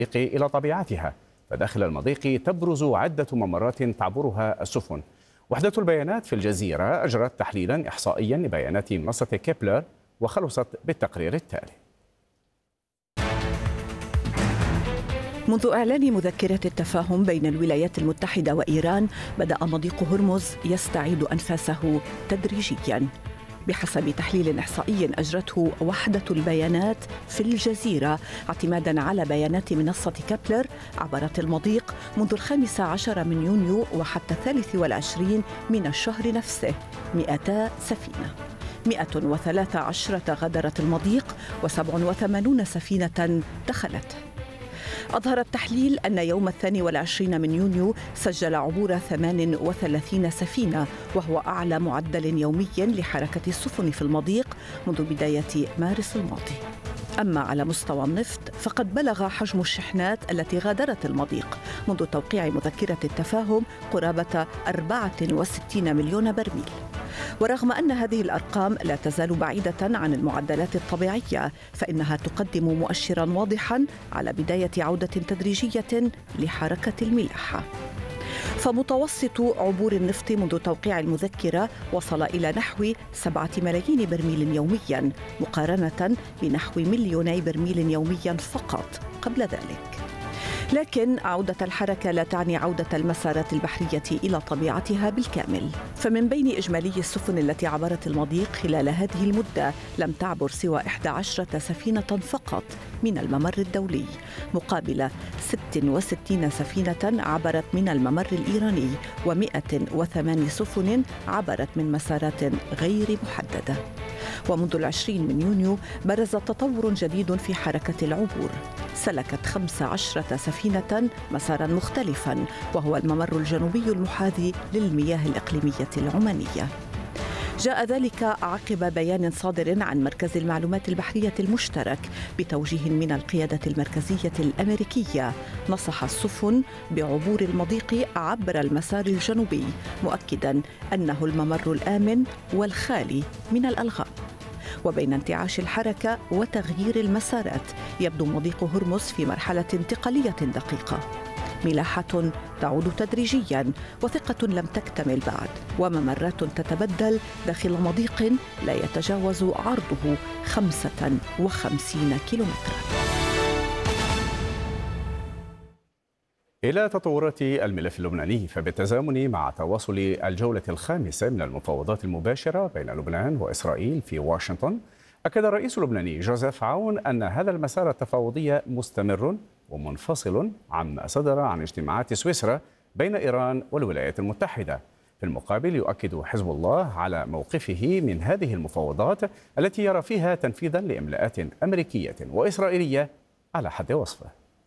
إلى طبيعتها، فداخل المضيق تبرز عدة ممرات تعبرها السفن. وحدة البيانات في الجزيرة أجرت تحليلا إحصائيا لبيانات منصة كيبلر وخلصت بالتقرير التالي. منذ إعلان مذكرة التفاهم بين الولايات المتحدة وإيران، بدأ مضيق هرمز يستعيد أنفاسه تدريجياً. بحسب تحليل إحصائي أجرته وحدة البيانات في الجزيرة اعتماداً على بيانات منصة كابلر، عبرت المضيق منذ 15 من يونيو وحتى 23 من الشهر نفسه 200 سفينة. 113 غادرت المضيق و87 سفينة دخلته. أظهر التحليل أن يوم 22 من يونيو سجل عبور 38 سفينة، وهو أعلى معدل يومي لحركة السفن في المضيق منذ بداية مارس الماضي. أما على مستوى النفط فقد بلغ حجم الشحنات التي غادرت المضيق منذ توقيع مذكرة التفاهم قرابة 64 مليون برميل. ورغم أن هذه الأرقام لا تزال بعيدة عن المعدلات الطبيعية، فإنها تقدم مؤشراً واضحاً على بداية عودة تدريجية لحركة الملاحة. فمتوسط عبور النفط منذ توقيع المذكرة وصل إلى نحو 7 ملايين برميل يومياً، مقارنة بنحو 2 مليون برميل يومياً فقط قبل ذلك. لكن عودة الحركة لا تعني عودة المسارات البحرية إلى طبيعتها بالكامل، فمن بين إجمالي السفن التي عبرت المضيق خلال هذه المدة لم تعبر سوى 11 سفينة فقط من الممر الدولي، مقابل 66 سفينة عبرت من الممر الإيراني و108 سفن عبرت من مسارات غير محددة. ومنذ 20 من يونيو برز تطور جديد في حركة العبور. سلكت 15 سفينة مسارا مختلفا، وهو الممر الجنوبي المحاذي للمياه الإقليمية العمانية. جاء ذلك عقب بيان صادر عن مركز المعلومات البحرية المشترك بتوجيه من القيادة المركزية الأمريكية نصح السفن بعبور المضيق عبر المسار الجنوبي، مؤكدا أنه الممر الآمن والخالي من الألغام. وبين انتعاش الحركة وتغيير المسارات يبدو مضيق هرمز في مرحلة انتقالية دقيقة. ملاحة تعود تدريجياً، وثقة لم تكتمل بعد، وممرات تتبدل داخل مضيق لا يتجاوز عرضه 55 كيلومتراً. إلى تطورات الملف اللبناني، فبالتزامن مع تواصل الجولة الخامسة من المفاوضات المباشرة بين لبنان وإسرائيل في واشنطن، أكد الرئيس اللبناني جوزيف عون أن هذا المسار التفاوضي مستمر ومنفصل عما صدر عن اجتماعات سويسرا بين إيران والولايات المتحدة. في المقابل يؤكد حزب الله على موقفه من هذه المفاوضات التي يرى فيها تنفيذا لإملاءات أمريكية وإسرائيلية على حد وصفه.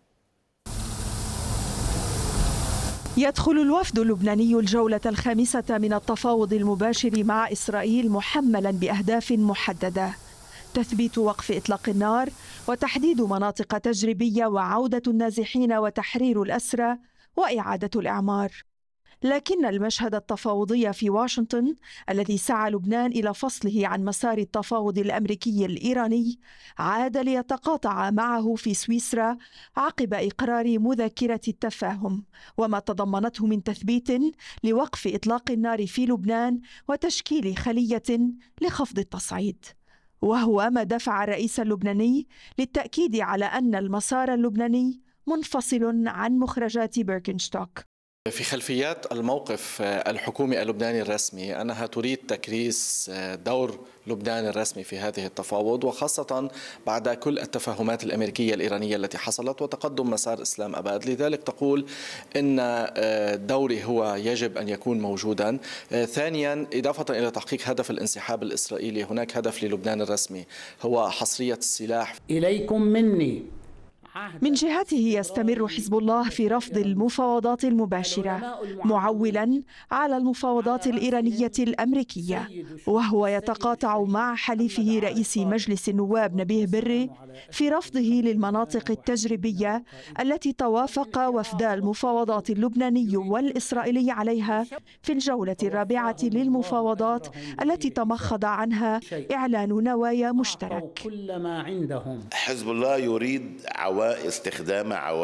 يدخل الوفد اللبناني الجولة الخامسة من التفاوض المباشر مع إسرائيل محملا بأهداف محددة: تثبيت وقف إطلاق النار، وتحديد مناطق تجريبية، وعودة النازحين، وتحرير الأسرى، وإعادة الإعمار. لكن المشهد التفاوضي في واشنطن الذي سعى لبنان إلى فصله عن مسار التفاوض الأمريكي الإيراني عاد ليتقاطع معه في سويسرا عقب إقرار مذكرة التفاهم، وما تضمنته من تثبيت لوقف إطلاق النار في لبنان وتشكيل خلية لخفض التصعيد، وهو ما دفع الرئيس اللبناني للتأكيد على أن المسار اللبناني منفصل عن مخرجات بيركنستوك. في خلفيات الموقف الحكومي اللبناني الرسمي أنها تريد تكريس دور لبنان الرسمي في هذه التفاوض، وخاصة بعد كل التفاهمات الأمريكية الإيرانية التي حصلت وتقدم مسار إسلام أباد. لذلك تقول إن دوري هو يجب أن يكون موجودا. ثانيا، إضافة إلى تحقيق هدف الانسحاب الإسرائيلي، هناك هدف للبنان الرسمي هو حصرية السلاح. إليكم مني. من جهته يستمر حزب الله في رفض المفاوضات المباشرة، معولا على المفاوضات الإيرانية الأمريكية، وهو يتقاطع مع حليفه رئيس مجلس النواب نبيه بري في رفضه للمناطق التجريبية التي توافق وفدا المفاوضات اللبناني والإسرائيلي عليها في الجولة الرابعة للمفاوضات التي تمخض عنها إعلان نوايا مشترك. كل ما عندهم. حزب الله يريد استخدام